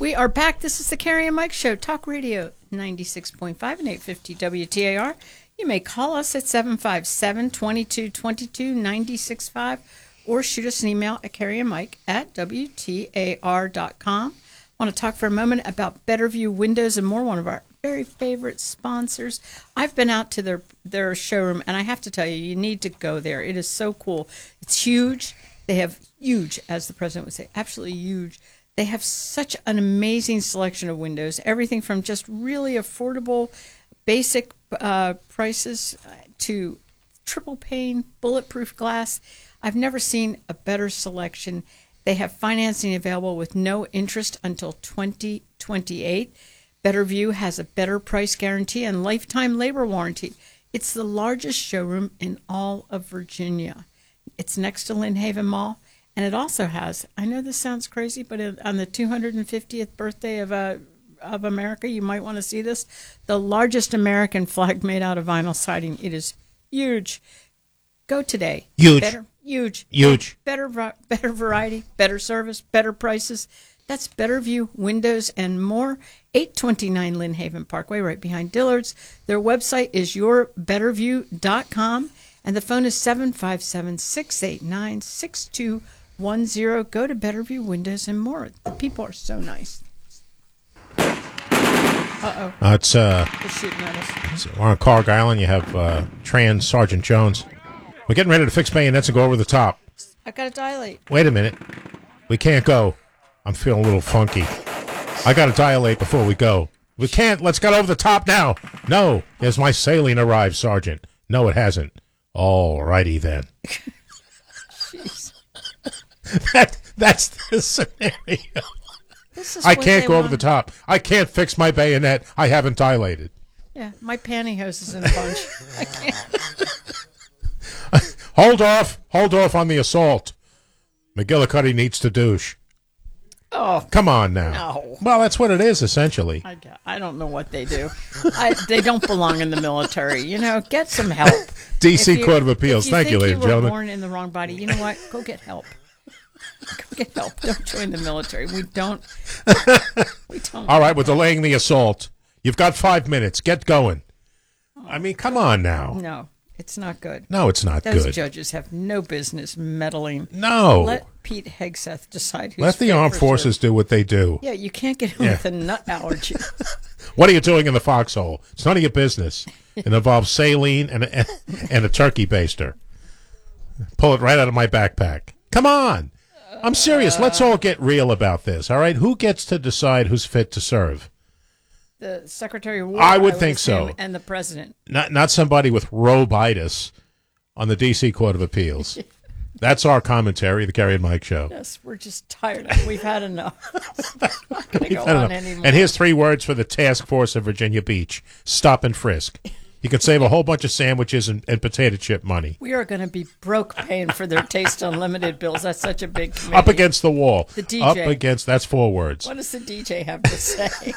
We are back. This is the Carrie and Mike Show, Talk Radio 96.5 and 850 WTAR. You may call us at 757-2222-965 or shoot us an email at carrieandmike@WTAR.com. I want to talk for a moment about Betterview Windows and More, one of our very favorite sponsors. I've been out to their showroom, and I have to tell you, you need to go there. It is so cool. It's huge. They have huge, as the president would say, absolutely huge. They have such an amazing selection of windows, everything from just really affordable, basic prices to triple pane, bulletproof glass. I've never seen a better selection. They have financing available with no interest until 2028. Betterview has a better price guarantee and lifetime labor warranty. It's the largest showroom in all of Virginia. It's next to Lynn Haven Mall. And it also has, I know this sounds crazy, but on the 250th birthday of America, you might want to see this, the largest American flag made out of vinyl siding. It is huge. Go today. Huge. Huge. Better variety, better service, better prices. That's Betterview Windows and More, 829 Lynn Haven Parkway, right behind Dillard's. Their website is yourbetterview.com, and the phone is 757-689-6210. Go to Betterview Windows and More. The people are so nice. It's they're shooting at us. we're on Carg Island. You have Trans Sergeant Jones. We're getting ready to fix bayonets and go over the top. I got to dilate. Wait a minute. We can't go. I'm feeling a little funky. I got to dilate before we go. We can't. Let's get over the top now. No. Has my saline arrived, Sergeant? No, it hasn't. All righty then. Jeez. That's the scenario. I can't go over the top. I can't fix my bayonet. I haven't dilated. Yeah, my pantyhose is in a bunch. I can't. Hold off on the assault. McGillicuddy needs to douche. Oh, come on now. No. Well, that's what it is, essentially. I don't know what they do. They don't belong in the military. You know, get some help. D.C. Court of Appeals. Thank you, ladies and gentlemen. If you were born in the wrong body, you know what? Go get help. Go get help. Don't join the military. We don't. All right, we're delaying the assault. You've got 5 minutes. Get going. I mean, come on now. No, it's not good. No, it's not good. Those judges have no business meddling. No. Let Pete Hegseth decide who's Let the armed forces do what they do. Yeah, you can't get him with a nut allergy. What are you doing in the foxhole? It's none of your business. It involves saline and a turkey baster. Pull it right out of my backpack. Come on. I'm serious. Let's all get real about this, all right? Who gets to decide who's fit to serve? The Secretary of War. I would think so. And the President. Not somebody with robitis on the D.C. Court of Appeals. That's our commentary, the Carrie and Mike Show. Yes, we're just tired. We've had enough. Not going to go on anymore. And here's 3 words for the task force of Virginia Beach. Stop and frisk. You can save a whole bunch of sandwiches and potato chip money. We are going to be broke paying for their Taste Unlimited bills. That's such a big committee. Up against the wall. The DJ. Up against, that's 4 words. What does the DJ have to say?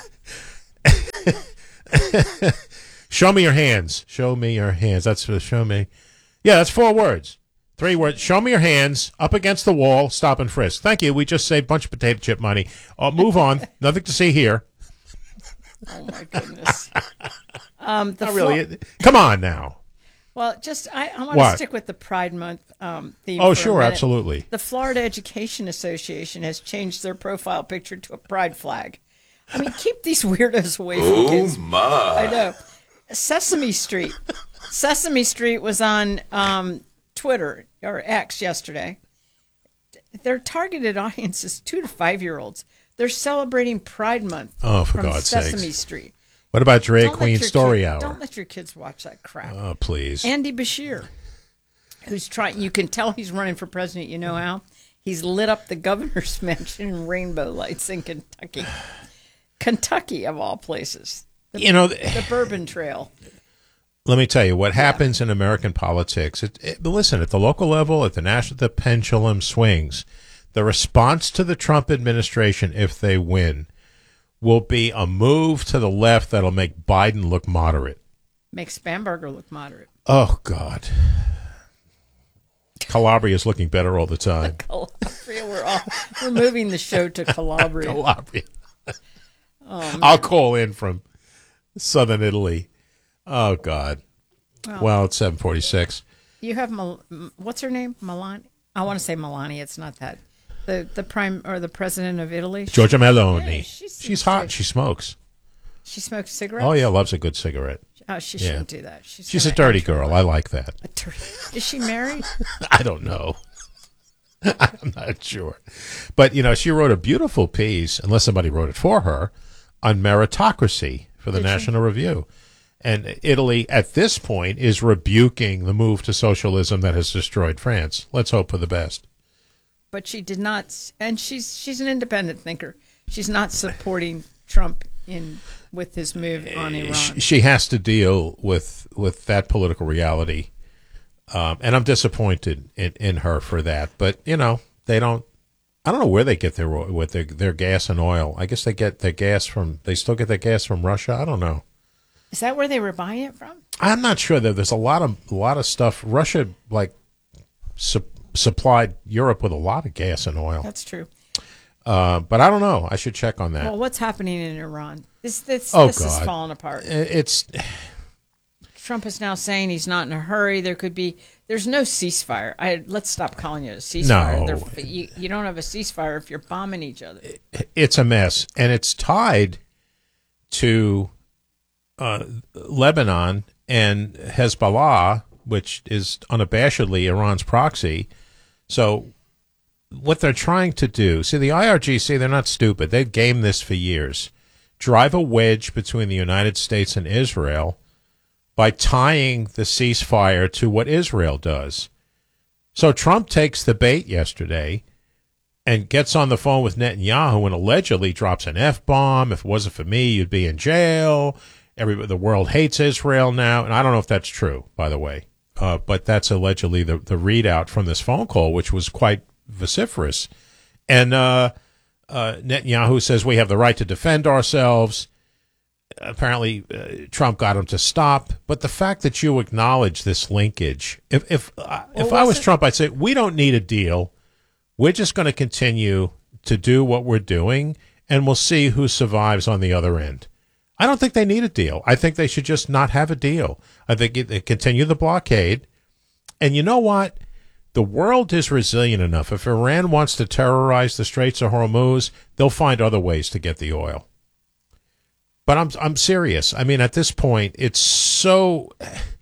Show me your hands. Show me your hands. That's show me. Yeah, that's 4 words. 3 words. Show me your hands. Up against the wall. Stop and frisk. Thank you. We just saved a bunch of potato chip money. Move on. Nothing to see here. Oh, my goodness. Not really. Come on now. Well, I want to stick with the Pride Month theme. Oh, sure, absolutely. The Florida Education Association has changed their profile picture to a pride flag. I mean, keep these weirdos away from kids. Oh, my. I know. Sesame Street. Sesame Street was on Twitter, or X, yesterday. Their targeted audience is 2 to 5-year-olds. They're celebrating Pride Month for from God's Sesame sakes. Street. What about Drag Queen Story Hour? Don't let your kids watch that crap. Oh, please. Andy Bashir, who's trying, you can tell he's running for president. You know how? He's lit up the governor's mansion in rainbow lights in Kentucky. Kentucky, of all places. The Bourbon Trail. Let me tell you what happens in American politics. Listen, at the local level, at the national, the pendulum swings. The response to the Trump administration, if they win, will be a move to the left that'll make Biden look moderate. Make Spamberger look moderate. Oh, God. Calabria is looking better all the time. Calabria, we're moving the show to Calabria. Calabria. I'll call in from southern Italy. Oh, God. Well, it's 7:46. You have what's her name? Melania. I want to say Melania. It's not that. The prime or the president of Italy. Giorgia Meloni. Yeah, she's hot. She smokes. She smokes cigarettes. Oh yeah, loves a good cigarette. Oh, she shouldn't do that. She's a dirty girl. I like that. Is she married? I don't know. I'm not sure. But, she wrote a beautiful piece, unless somebody wrote it for her, on meritocracy for the National Review. And Italy, at this point, is rebuking the move to socialism that has destroyed France. Let's hope for the best. But she did not, and she's an independent thinker. She's not supporting Trump with his move on Iran. She has to deal with that political reality. And I'm disappointed in her for that. But, they don't. I don't know where they get their gas and oil. I guess they get their gas they still get their gas from Russia. I don't know. Is that where they were buying it from? I'm not sure. There's a lot of stuff. Russia supplied Europe with a lot of gas and oil. That's true. But I don't know. I should check on that. Well, what's happening in Iran? This is falling apart. Trump is now saying he's not in a hurry. There's no ceasefire. Let's stop calling it a ceasefire. No. You don't have a ceasefire if you're bombing each other. It's a mess. And it's tied to Lebanon and Hezbollah, which is unabashedly Iran's proxy. So what they're trying to do, see, the IRGC, they're not stupid. They've gamed this for years. Drive a wedge between the United States and Israel by tying the ceasefire to what Israel does. So Trump takes the bait yesterday and gets on the phone with Netanyahu and allegedly drops an F-bomb. If it wasn't for me, you'd be in jail. The world hates Israel now. And I don't know if that's true, by the way. But that's allegedly the readout from this phone call, which was quite vociferous. And Netanyahu says we have the right to defend ourselves. Apparently, Trump got him to stop. But the fact that you acknowledge this linkage, if I was Trump, I'd say we don't need a deal. We're just going to continue to do what we're doing, and we'll see who survives on the other end. I don't think they need a deal. I think they should just not have a deal. I think they continue the blockade. And you know what? The world is resilient enough. If Iran wants to terrorize the Straits of Hormuz, they'll find other ways to get the oil. But I'm serious. I mean, at this point, it's so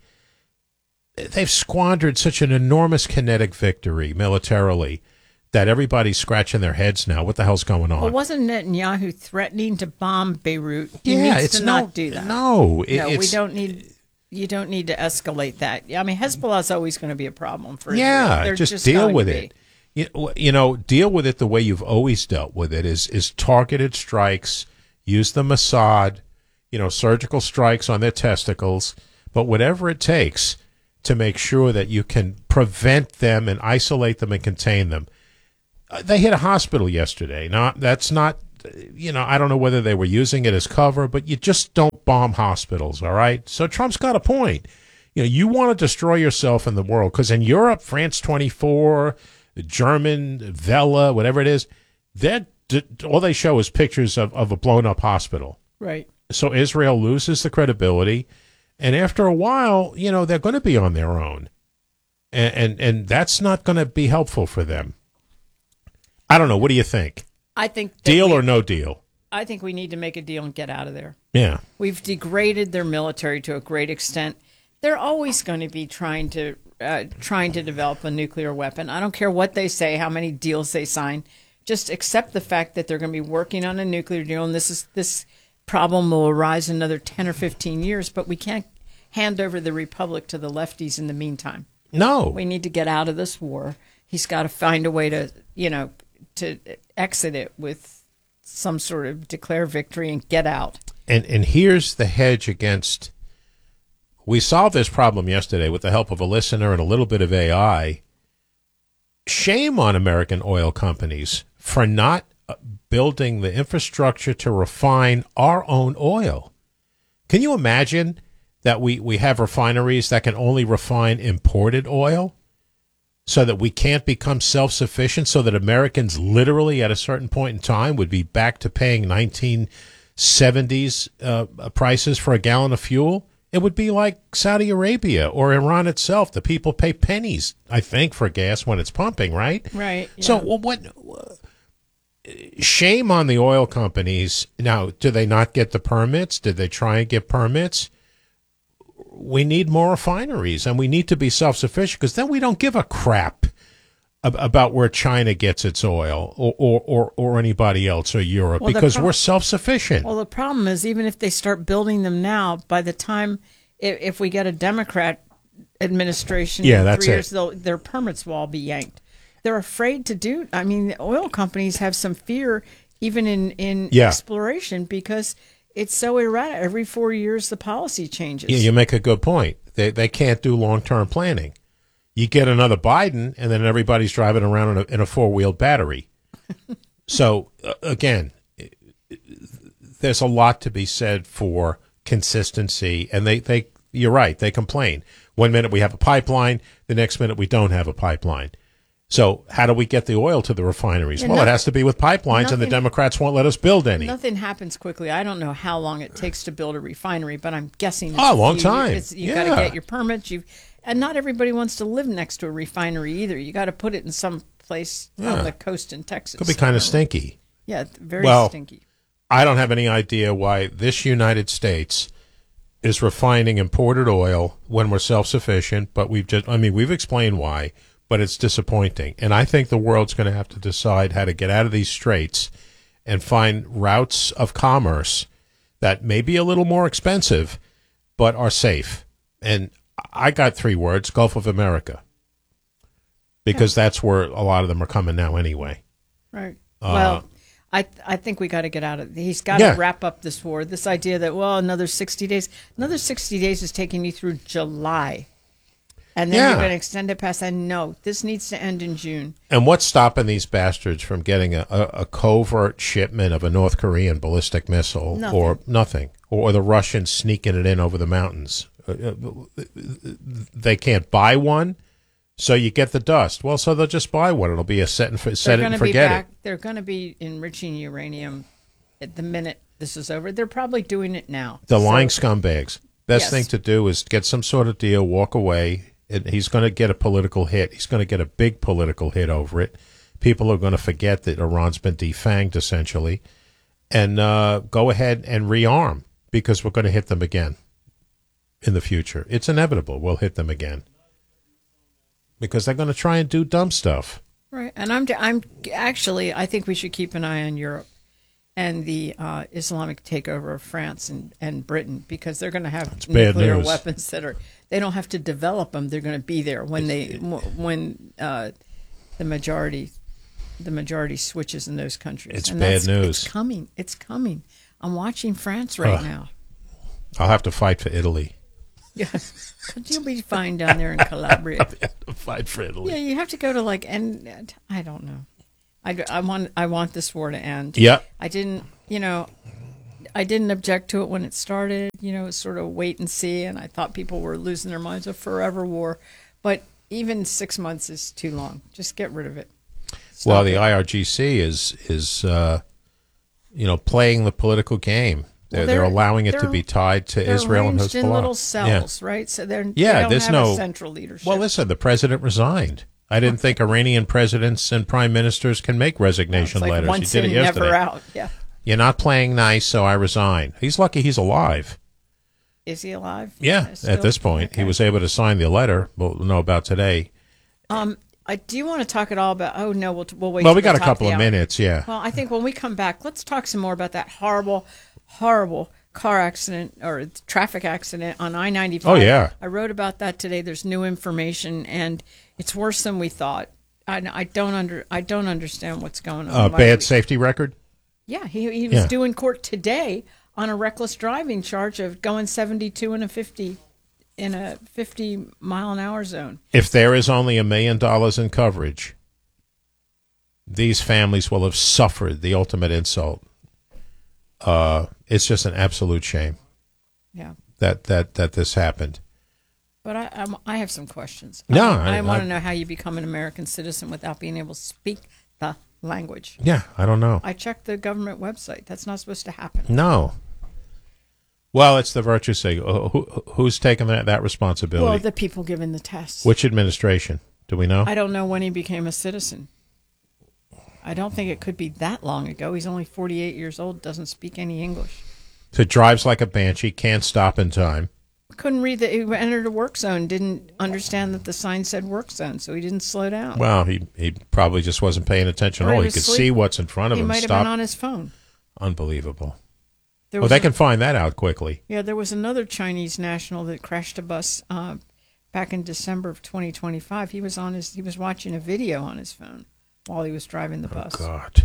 they've squandered such an enormous kinetic victory militarily that everybody's scratching their heads now. What the hell's going on? Well, wasn't Netanyahu threatening to bomb Beirut? He needs to not do that. No, we don't need. You don't need to escalate that. I mean, Hezbollah is always going to be a problem for Israel. Yeah, just deal with it. Deal with it the way you've always dealt with it is targeted strikes. Use the Mossad, surgical strikes on their testicles, but whatever it takes to make sure that you can prevent them and isolate them and contain them. They hit a hospital yesterday. Now, that's not, I don't know whether they were using it as cover, but you just don't bomb hospitals, all right? So Trump's got a point. You want to destroy yourself in the world, because in Europe, France 24, German, Vela, whatever it is, all they show is pictures of a blown-up hospital. Right. So Israel loses the credibility, and after a while, they're going to be on their own. And that's not going to be helpful for them. I don't know. What do you think? I think deal or no deal? I think we need to make a deal and get out of there. Yeah. We've degraded their military to a great extent. They're always going to be trying to develop a nuclear weapon. I don't care what they say, how many deals they sign. Just accept the fact that they're going to be working on a nuclear deal, and this problem will arise in another 10 or 15 years, but we can't hand over the republic to the lefties in the meantime. No. We need to get out of this war. He's got to find a way to exit it with some sort of declare victory and get out. And here's the hedge against. We solved this problem yesterday with the help of a listener and a little bit of AI. Shame on American oil companies for not building the infrastructure to refine our own oil. Can you imagine that we have refineries that can only refine imported oil? so that we can't become self-sufficient, so that Americans literally at a certain point in time would be back to paying 1970s prices for a gallon of fuel? It would be like Saudi Arabia or Iran itself. The people pay pennies, I think, for gas when it's pumping, right? Right. Yeah. So shame on the oil companies. Now, do they not get the permits? Did they try and get permits? We need more refineries, and we need to be self-sufficient, because then we don't give a crap about where China gets its oil or anybody else, or Europe, because we're self-sufficient. Well, the problem is, even if they start building them now, by the time, if we get a Democrat administration in 3 years, their permits will all be yanked. They're afraid to do. I mean, the oil companies have some fear, even in exploration, because it's so erratic. Every 4 years, the policy changes. Yeah, you make a good point. They can't do long-term planning. You get another Biden, and then everybody's driving around in a four-wheeled battery. So, again, there's a lot to be said for consistency, and you're right, they complain. 1 minute we have a pipeline, the next minute we don't have a pipeline. So how do we get the oil to the refineries? Well, it has to be with pipelines, and the Democrats won't let us build any. Nothing happens quickly. I don't know how long it takes to build a refinery, but I'm guessing it's a long time. You got to get your permits. And not everybody wants to live next to a refinery either. You got to put it in some place on the coast in Texas. Could be kind of stinky. Yeah, very stinky. I don't have any idea why this United States is refining imported oil when we're self-sufficient, but we've explained why, but it's disappointing. And I think the world's going to have to decide how to get out of these straits and find routes of commerce that may be a little more expensive, but are safe. And I got 3 words: Gulf of America, because that's where a lot of them are coming now anyway. Right. Well, I think we got to get out of it. He's got to wrap up this war. This idea that, another 60 days. Another 60 days is taking you through July. And then you're going to extend it past that. No, this needs to end in June. And what's stopping these bastards from getting a covert shipment of a North Korean ballistic missile? Nothing. Or the Russians sneaking it in over the mountains? They can't buy one, so you get the dust. Well, so they'll just buy one. It'll be a set and forget it. They're going to be enriching uranium at the minute this is over. They're probably doing it now. The lying scumbags. Best thing to do is get some sort of deal, walk away. He's going to get a political hit. He's going to get a big political hit over it. People are going to forget that Iran's been defanged, essentially, and go ahead and rearm, because we're going to hit them again in the future. It's inevitable. We'll hit them again because they're going to try and do dumb stuff. Right. And I think we should keep an eye on Europe and the Islamic takeover of France and Britain, because they're going to have nuclear weapons they don't have to develop them. They're going to be there when the majority switches in those countries. It's bad news. It's coming. I'm watching France right now. I'll have to fight for Italy. Yeah, you'll be fine down there in Calabria. I'll have to fight for Italy. Yeah, you have to go to and I don't know. I want this war to end. Yeah. I didn't object to it when it started. It's sort of wait and see, and I thought people were losing their minds. A forever war, but even 6 months is too long. Just get rid of it. Well, the IRGC is playing the political game. They're allowing it to be tied to Israel and Hezbollah. They're in little cells, right? So they don't there's have no a central leadership. Well, listen, the president resigned. I didn't think Iranian presidents and prime ministers can make resignation letters. Once he did it in, yesterday. never out. Yeah. You're not playing nice, so I resign. He's lucky he's alive. Is he alive? Yeah, at this point. Okay. He was able to sign the letter. We'll know about today. Do you want to talk at all about? Oh no, we'll wait. Well, we got a couple of minutes. Yeah. Well, I think when we come back, let's talk some more about that horrible, horrible car accident or traffic accident on I-95. Oh yeah. I wrote about that today. There's new information, and it's worse than we thought. I don't understand what's going on. Bad safety record. Yeah, he was due in court today on a reckless driving charge of going 72 in a 50 mile an hour zone. If there is only $1 million in coverage, these families will have suffered the ultimate insult. It's just an absolute shame. Yeah. That this happened. But I have some questions. No, I want to know how you become an American citizen without being able to speak the language. Yeah, I don't know. I checked the government website. That's not supposed to happen. No. Well, it's the virtue sig. Who's taking that responsibility? Well, the people giving the tests. Which administration? Do we know? I don't know when he became a citizen. I don't think it could be that long ago. He's only 48 years old, doesn't speak any English. So drives like a banshee, can't stop in time. Couldn't read that he entered a work zone, didn't understand that the sign said work zone, so he didn't slow down. Well, he probably just wasn't paying attention at all. He could see what's in front of him. He might have been on his phone. Unbelievable. Well, they can find that out quickly. Yeah, there was another Chinese national that crashed a bus back in December of 2025. He was watching a video on his phone while he was driving the bus. Oh, God.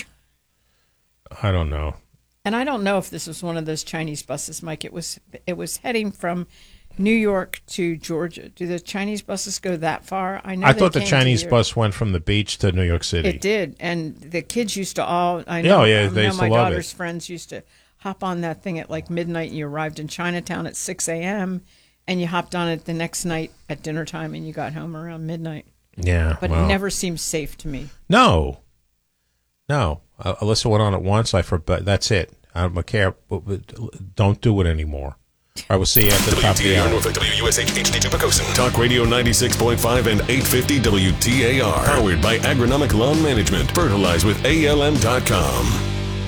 I don't know. And I don't know if this was one of those Chinese buses, Mike. It was heading from New York to Georgia. Do the Chinese buses go that far? I thought the Chinese bus went from the beach to New York City. It did, and the kids used to all. I know my daughter's friends used to hop on that thing at like midnight, and you arrived in Chinatown at 6 a.m., and you hopped on it the next night at dinner time, and you got home around midnight. Yeah, but it never seemed safe to me. No. Alyssa went on it once. But that's it. I don't care. Don't do it anymore. I will see you at the top of the hour. Norfolk, WUSH HD2 Pocosin. Talk Radio 96.5 and 850 WTAR. Powered by Agronomic Lawn Management. Fertilize with ALM.com.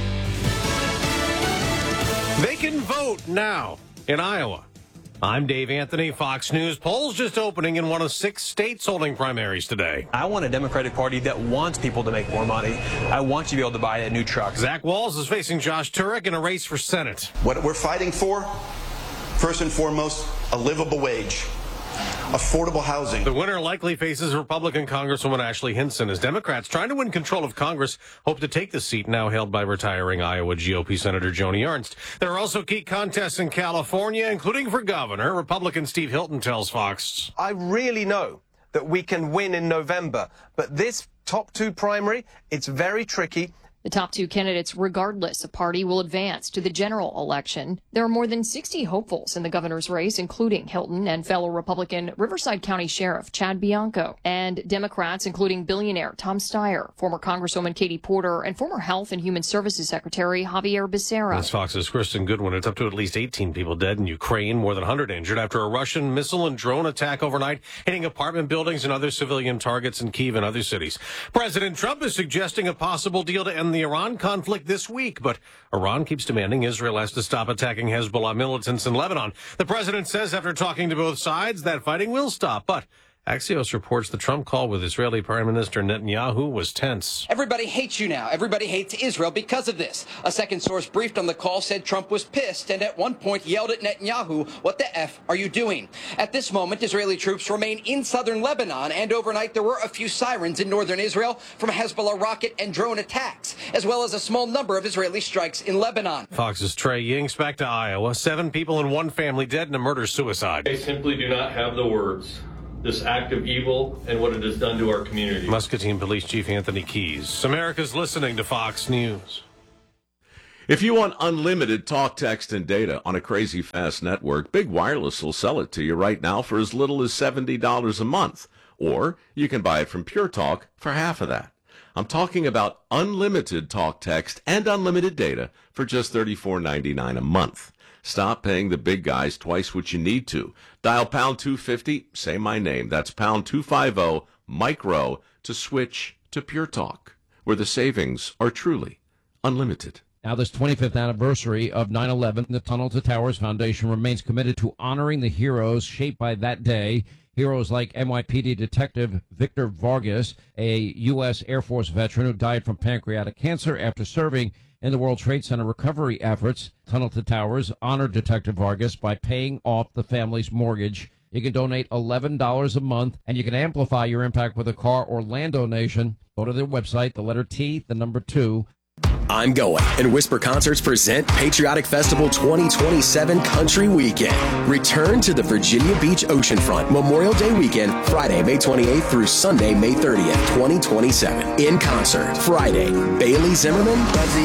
They can vote now in Iowa. I'm Dave Anthony, Fox News. Polls just opening in one of 6 states holding primaries today. I want a Democratic Party that wants people to make more money. I want you to be able to buy a new truck. Zach Walz is facing Josh Turek in a race for Senate. What we're fighting for, first and foremost, a livable wage. Affordable housing. The winner likely faces Republican Congresswoman Ashley Hinson as Democrats trying to win control of Congress hope to take the seat now held by retiring Iowa GOP Senator Joni Ernst. There are also key contests in California, including for governor. Republican Steve Hilton tells Fox. I really know that we can win in November, but this top 2 primary, it's very tricky. The top 2 candidates, regardless of party, will advance to the general election. There are more than 60 hopefuls in the governor's race, including Hilton and fellow Republican Riverside County Sheriff Chad Bianco, and Democrats, including billionaire Tom Steyer, former Congresswoman Katie Porter, and former Health and Human Services Secretary Javier Becerra. As Fox's Kristen Goodwin, it's up to at least 18 people dead in Ukraine, more than 100 injured after a Russian missile and drone attack overnight, hitting apartment buildings and other civilian targets in Kyiv and other cities. President Trump is suggesting a possible deal to end the Iran conflict this week, but Iran keeps demanding Israel has to stop attacking Hezbollah militants in Lebanon. The president says after talking to both sides that fighting will stop, but Axios reports the Trump call with Israeli Prime Minister Netanyahu was tense. Everybody hates you now. Everybody hates Israel because of this. A second source briefed on the call said Trump was pissed and at one point yelled at Netanyahu, "What the F are you doing?" At this moment, Israeli troops remain in southern Lebanon, and overnight there were a few sirens in northern Israel from Hezbollah rocket and drone attacks, as well as a small number of Israeli strikes in Lebanon. Fox's Trey Yings back to Iowa. 7 people and 1 family dead in a murder-suicide. They simply do not have the words. This act of evil and what it has done to our community. Muscatine Police Chief Anthony Keys. America's listening to Fox News. If you want unlimited talk, text, and data on a crazy fast network, Big Wireless will sell it to you right now for as little as $70 a month. Or you can buy it from Pure Talk for half of that. I'm talking about unlimited talk, text, and unlimited data for just $34.99 a month. Stop paying the big guys twice what you need to. Dial pound 250, say my name. That's pound 250, micro, to switch to Pure Talk, where the savings are truly unlimited. Now, this 25th anniversary of 9/11, the Tunnel to Towers Foundation remains committed to honoring the heroes shaped by that day. Heroes like NYPD Detective Victor Vargas, a U.S. Air Force veteran who died from pancreatic cancer after serving in the World Trade Center recovery efforts. Tunnel to Towers honored Detective Vargas by paying off the family's mortgage. You can donate $11 a month, and you can amplify your impact with a car or land donation. Go to their website, the letter T, the number 2. I'm Going and Whisper Concerts present Patriotic Festival 2027 Country Weekend. Return to the Virginia Beach Oceanfront Memorial Day weekend, Friday, May 28th through Sunday, May 30th, 2027. In concert, Friday, Bailey Zimmerman,